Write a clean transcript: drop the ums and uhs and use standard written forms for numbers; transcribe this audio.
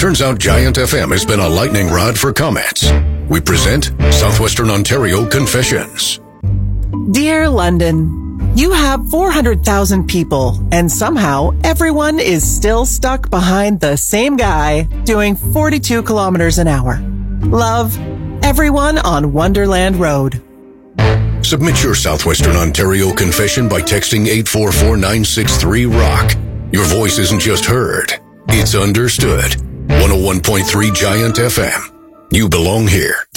Turns out Giant FM has been a lightning rod for comments. We present Southwestern Ontario Confessions. Dear London, you have 400,000 people, and somehow everyone is still stuck behind the same guy doing 42 kilometers an hour. Love, everyone on Wonderland Road. Submit your Southwestern Ontario confession by texting 844-963-ROCK. Your voice isn't just heard, it's understood. 101.3 Giant FM. You belong here.